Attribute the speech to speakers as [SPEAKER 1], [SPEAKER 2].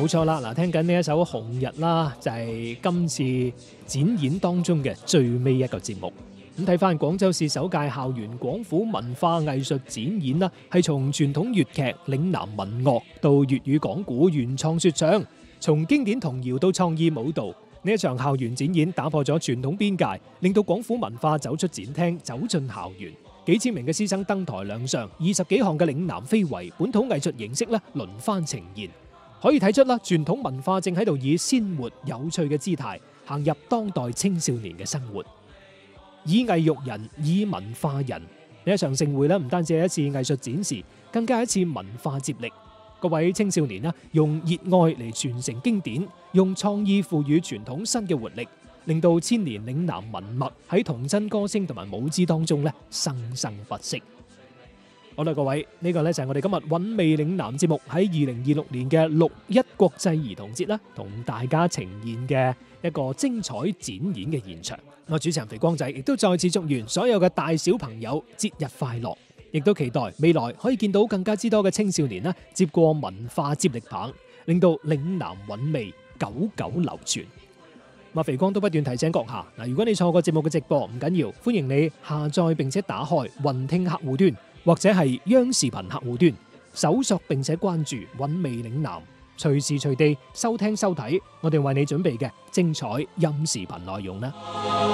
[SPEAKER 1] 冇錯啦，嗱，聽緊呢一首《紅日》啦，就係今次展演當中嘅最尾一個節目。咁睇翻廣州市首屆校園廣府文化藝術展演啦，係從傳統粵劇、嶺南民樂到粵語講古、原創說唱，從經典童謠到創意舞蹈，呢一場校園展演打破咗傳統邊界，令到廣府文化走出展廳，走進校園。幾千名嘅師生登台亮相，20幾項嘅嶺南非遺本土藝術形式咧輪番呈現，可以睇出啦，傳統文化正喺度以鮮活有趣嘅姿態行入當代青少年嘅生活。以藝育人，以文化人，呢一場盛會咧唔單止係一次藝術展示，更加係一次文化接力。各位青少年用熱愛嚟傳承經典，用創意賦予傳統新嘅活力，令到千年嶺南文脈喺童真歌聲同埋舞姿當中生生不息。好啦，各位，呢個就係我哋今日韻味嶺南節目喺2026年嘅6·1國際兒童節同大家呈現嘅一個精彩展演嘅現場。我主持人肥光仔亦都再次祝願所有嘅大小朋友節日快樂，亦都期待未來可以見到更加之多嘅青少年接過文化接力棒，令到嶺南韻味久久流傳。肥光都不斷提醒閣下，如果你錯過節目嘅直播唔緊要，歡迎你下載並且打開雲聽客戶端或者係央視頻客戶端，搜索並且關注韻味嶺南，隨時隨地收聽收睇我哋為你準備嘅精彩音視頻內容啦。